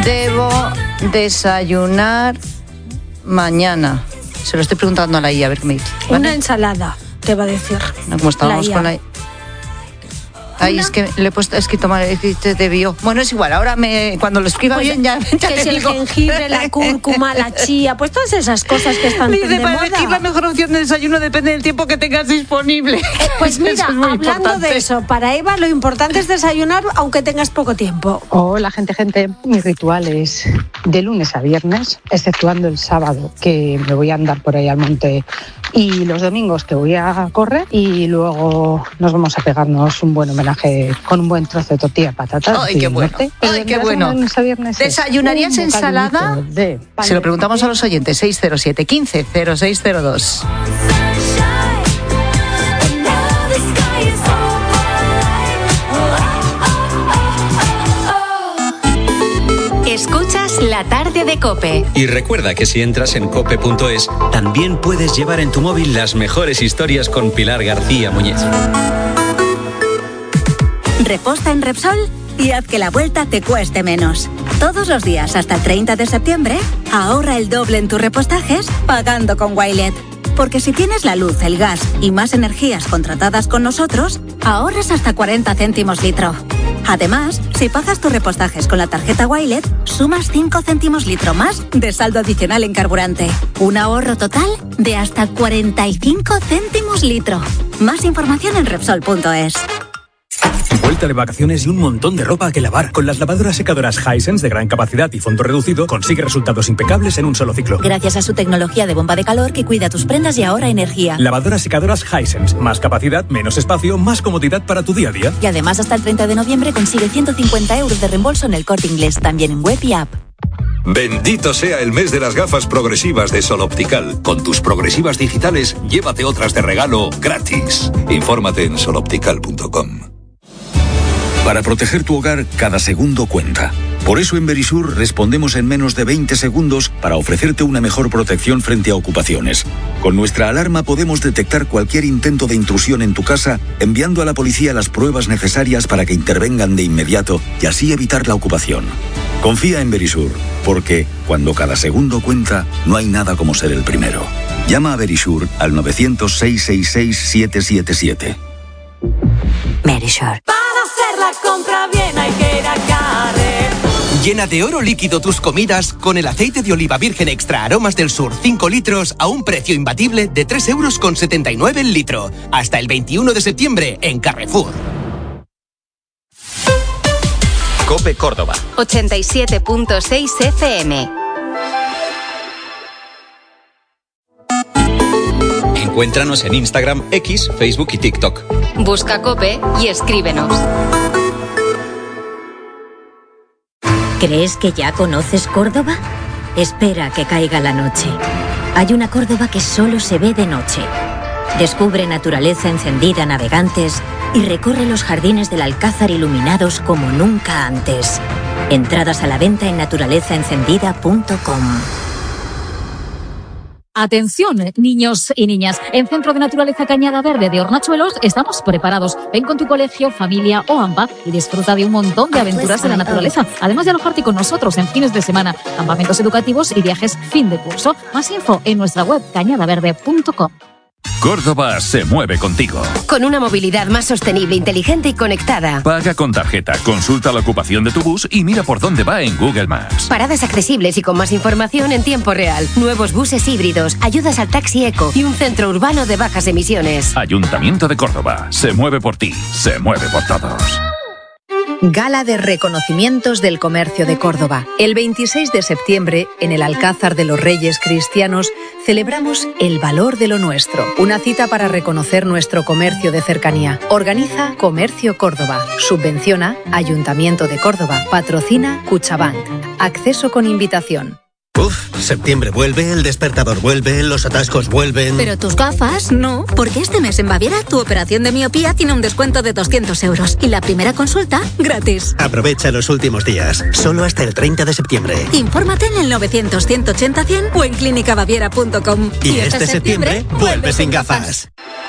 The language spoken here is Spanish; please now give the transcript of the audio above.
debo desayunar mañana? Se lo estoy preguntando a la IA, a ver qué me dice. ¿Vale? Una ensalada, te va a decir. No, como estábamos con la... Ay, es que le he puesto escrito mal, debió. Bueno, es igual, ahora cuando lo escriba pues bien ya que te es digo. El jengibre, la cúrcuma, la chía, pues todas esas cosas que están Dice, de para moda. elegir la mejor opción de desayuno depende del tiempo que tengas disponible. Pues mira, es hablando importante. de eso, para Eva lo importante es desayunar aunque tengas poco tiempo. Hola, gente. Mi ritual es de lunes a viernes, exceptuando el sábado, que me voy a andar por ahí al monte, y los domingos que voy a correr, y luego nos vamos a pegarnos un buen homenaje con un buen trozo de tortilla de patatas. ¡Ay, qué bueno! ¡Ay, qué bueno! ¿Desayunarías ensalada? Se lo preguntamos a los oyentes. 607 15 0602. Escuchas La Tarde de COPE. Y recuerda que si entras en cope.es, también puedes llevar en tu móvil las mejores historias con Pilar García Muñiz. Reposta en Repsol y haz que la vuelta te cueste menos. Todos los días hasta el 30 de septiembre, ahorra el doble en tus repostajes pagando con Wilet. Porque si tienes la luz, el gas y más energías contratadas con nosotros, ahorras hasta 40 céntimos litro. Además, si pagas tus repostajes con la tarjeta Wilet, sumas 5 céntimos litro más de saldo adicional en carburante. Un ahorro total de hasta 45 céntimos litro. Más información en Repsol.es. Vuelta de vacaciones y un montón de ropa que lavar. Con las lavadoras secadoras Hisense de gran capacidad y fondo reducido, consigue resultados impecables en un solo ciclo. Gracias a su tecnología de bomba de calor que cuida tus prendas y ahorra energía. Lavadoras secadoras Hisense. Más capacidad, menos espacio, más comodidad para tu día a día. Y además hasta el 30 de noviembre consigue 150 euros de reembolso en el Corte Inglés, también en web y app. Bendito sea el mes de las gafas progresivas de Sol Optical. Con tus progresivas digitales, llévate otras de regalo gratis. Infórmate en soloptical.com. Para proteger tu hogar, cada segundo cuenta. Por eso en Verisur respondemos en menos de 20 segundos para ofrecerte una mejor protección frente a ocupaciones. Con nuestra alarma podemos detectar cualquier intento de intrusión en tu casa, enviando a la policía las pruebas necesarias para que intervengan de inmediato y así evitar la ocupación. Confía en Verisur, porque cuando cada segundo cuenta, no hay nada como ser el primero. Llama a Verisur al 900-666-777. Verisur. La compra bien hay que ir a Carrefour. Llena de oro líquido tus comidas con el aceite de oliva virgen extra aromas del sur 5 litros a un precio imbatible de 3,79 € el litro. Hasta el 21 de septiembre en Carrefour. COPE Córdoba 87.6 FM. Encuéntranos en Instagram, X, Facebook y TikTok. Busca COPE y escríbenos. ¿Crees que ya conoces Córdoba? Espera que caiga la noche. Hay una Córdoba que solo se ve de noche. Descubre naturaleza encendida a navegantes y recorre los jardines del Alcázar iluminados como nunca antes. Entradas a la venta en naturalezaencendida.com. Atención, niños y niñas. En Centro de Naturaleza Cañada Verde de Hornachuelos estamos preparados. Ven con tu colegio, familia o AMPA y disfruta de un montón de aventuras de la naturaleza. Además de alojarte con nosotros en fines de semana, campamentos educativos y viajes fin de curso. Más info en nuestra web cañadaverde.com. Córdoba se mueve contigo. Con una movilidad más sostenible, inteligente y conectada. Paga con tarjeta, consulta la ocupación de tu bus y mira por dónde va en Google Maps. Paradas accesibles y con más información en tiempo real. Nuevos buses híbridos, ayudas al taxi eco y un centro urbano de bajas emisiones. Ayuntamiento de Córdoba. Se mueve por ti, se mueve por todos. Gala de reconocimientos del comercio de Córdoba. El 26 de septiembre, en el Alcázar de los Reyes Cristianos, celebramos el valor de lo nuestro. Una cita para reconocer nuestro comercio de cercanía. Organiza Comercio Córdoba. Subvenciona Ayuntamiento de Córdoba. Patrocina Cuchabank. Acceso con invitación. Septiembre vuelve, el despertador vuelve, los atascos vuelven... Pero tus gafas, no, porque este mes en Baviera tu operación de miopía tiene un descuento de 200 € y la primera consulta gratis. Aprovecha los últimos días, solo hasta el 30 de septiembre. Infórmate en el 900-180-100 o en clínicabaviera.com. Y este septiembre vuelve sin gafas.